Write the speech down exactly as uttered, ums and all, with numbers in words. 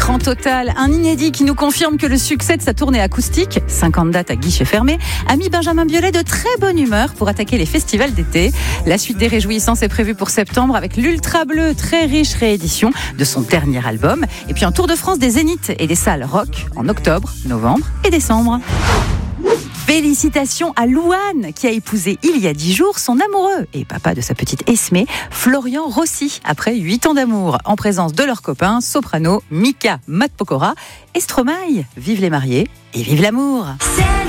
écran total, un inédit qui nous confirme que le succès de sa tournée acoustique, cinquante dates à guichet fermé, a mis Benjamin Biolay de très bonne humeur pour attaquer les festivals d'été. La suite des réjouissances est prévue pour septembre avec l'Ultra Bleu, très riche réédition de son dernier album. Et puis un tour de France des zéniths et des salles rock en octobre, novembre et décembre. Félicitations à Louane qui a épousé il y a dix jours son amoureux et papa de sa petite Esmée, Florian Rossi, après huit ans d'amour en présence de leurs copains soprano Mika Matpokora et Stromae. Vive les mariés et vive l'amour. C'est